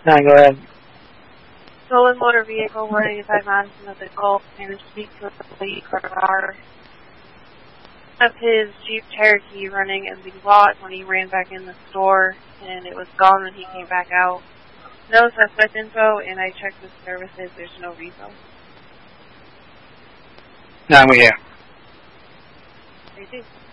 9, go ahead. Stolen motor vehicle running inside Madison of the Gulf, managed to speak to a police car of his Jeep Cherokee running in the lot when he ran back in the store, and it was gone when he came back out. No suspect info, and I checked the services. There's no repo. 9, we have. 32.